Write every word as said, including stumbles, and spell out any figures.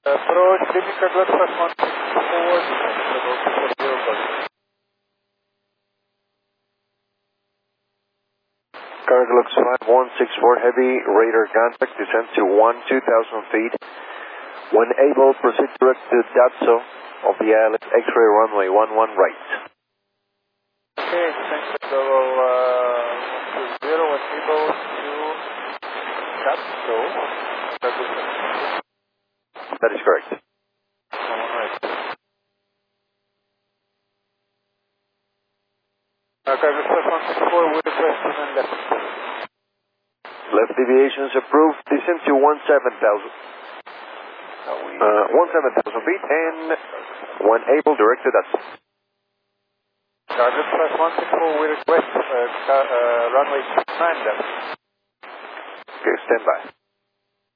Approach, leaving Carglass plus one six four, descend to level two four zero, close. Carglass five one six four heavy, radar contact, descend to one two thousand feet. When able, proceed direct to Datso of the island, X-ray runway one one right. Okay, descend to level uh, one two zero, when able to Datso. That is correct. Alright. Uh, Carglass plus one six four, with request and left. Left deviations approved, descend to one seven thousand. Uh, one seven thousand feet, and when able, direct to Datso. Carglass plus one six four, with request uh, uh, runway nine left. Okay, stand by.